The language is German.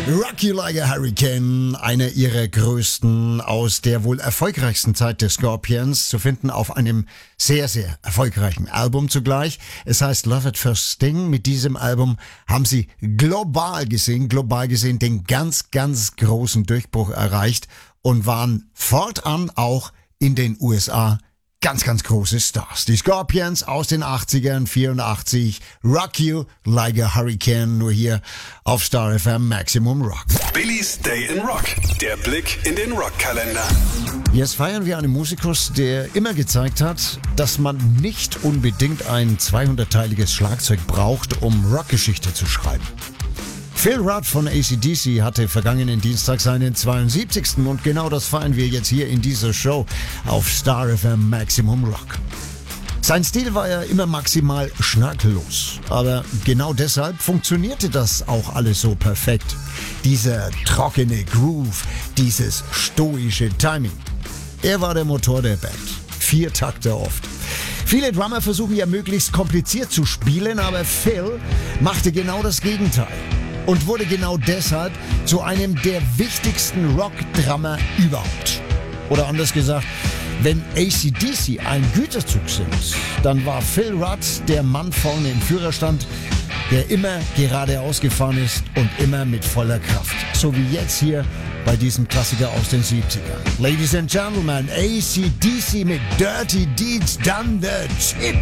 Rock You Like a Hurricane, eine ihrer größten aus der wohl erfolgreichsten Zeit der Scorpions, zu finden auf einem sehr, sehr erfolgreichen Album zugleich. Es heißt Love at First Sting. Mit diesem Album haben sie global gesehen den ganz, ganz großen Durchbruch erreicht und waren fortan auch in den USA ganz, ganz große Stars. Die Scorpions aus den 80ern, 84, Rock You Like a Hurricane, nur hier auf Star FM Maximum Rock. Billys Day in Rock, der Blick in den Rockkalender. Jetzt feiern wir einen Musikus, der immer gezeigt hat, dass man nicht unbedingt ein 200-teiliges Schlagzeug braucht, um Rockgeschichte zu schreiben. Phil Rudd von AC/DC hatte vergangenen Dienstag seinen 72. und genau das feiern wir jetzt hier in dieser Show auf Star FM Maximum Rock. Sein Stil war ja immer maximal schnörkellos, aber genau deshalb funktionierte das auch alles so perfekt. Dieser trockene Groove, dieses stoische Timing. Er war der Motor der Band. 4 Takte oft. Viele Drummer versuchen ja möglichst kompliziert zu spielen, aber Phil machte genau das Gegenteil. Und wurde genau deshalb zu einem der wichtigsten Rock-Drummer überhaupt. Oder anders gesagt, wenn AC/DC ein Güterzug sind, dann war Phil Rudd der Mann vorne im Führerstand, der immer geradeaus gefahren ist und immer mit voller Kraft. So wie jetzt hier bei diesem Klassiker aus den 70ern. Ladies and Gentlemen, AC/DC mit Dirty Deeds Done the Chip.